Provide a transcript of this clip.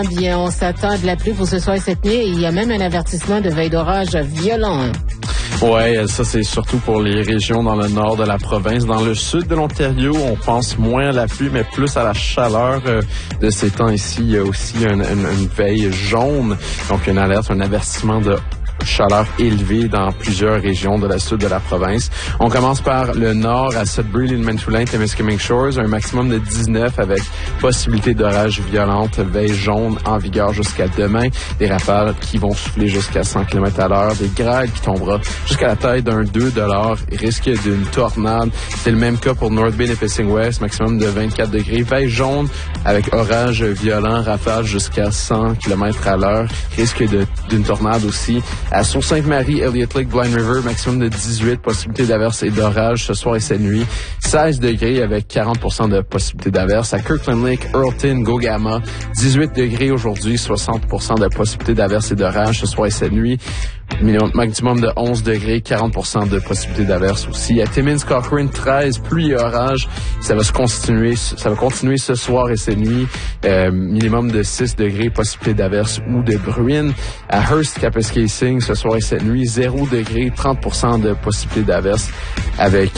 Bien, on s'attend à de la pluie pour ce soir et cette nuit. Et il y a même un avertissement de veille d'orage violent. Ouais, ça c'est surtout pour les régions dans le nord de la province. Dans le sud de l'Ontario, on pense moins à la pluie, mais plus à la chaleur de ces temps ici. Il y a aussi une veille jaune, donc une alerte, un avertissement de chaleur élevée dans plusieurs régions de la sud de la province. On commence par le nord à Sudbury, l'île Manitoulin, Témiscamingue Shores, un maximum de 19 avec possibilité d'orage violente, veille jaune en vigueur jusqu'à demain. Des rafales qui vont souffler jusqu'à 100 km/h, des grêles qui tombera jusqu'à la taille d'un 2 $, risque d'une tornade. C'est le même cas pour North Bay et Nipissing West, maximum de 24 degrés, veille jaune avec orage violent, rafales jusqu'à 100 km/h, risque d'une tornade aussi. À Sault-Sainte-Marie, Elliott Lake, Blind River, maximum de 18, possibilité d'averse et d'orage ce soir et cette nuit. 16 degrés avec 40% de possibilité d'averse. À Kirkland Lake, Earlton, Gogama, 18 degrés aujourd'hui, 60% de possibilité d'averse et d'orage ce soir et cette nuit. Maximum de 11 degrés, 40% de possibilité d'averse aussi. À Timmins, Cochrane, 13, pluie et orage. Ça va continuer ce soir et cette nuit. Minimum de 6 degrés, possibilité d'averse ou de bruine. À Hearst, Kapuskasing, ce soir et cette nuit, 0 degrés, 30% de possibilité d'averse avec